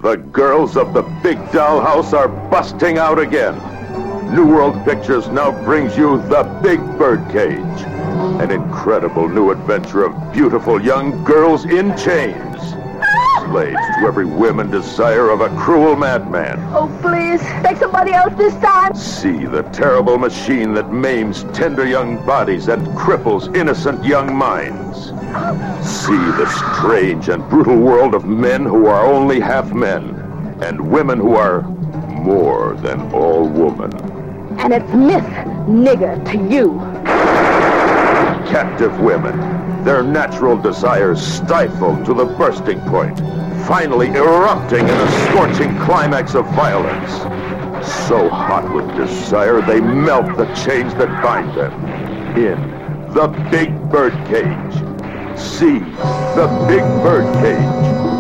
The girls of the Big Dollhouse are busting out again. New World Pictures now brings you The Big Birdcage, an incredible new adventure of beautiful young girls in chains, slaves to every whim and desire of a cruel madman. Oh, please, take somebody else this time. See the terrible machine that maims tender young bodies and cripples innocent young minds. See the strange and brutal world of men who are only half men, and women who are more than all woman. And it's Miss Nigger to you. Captive women, their natural desires stifled to the bursting point, finally erupting in a scorching climax of violence. So hot with desire, they melt the chains that bind them. In The Big Birdcage. See The Big Birdcage.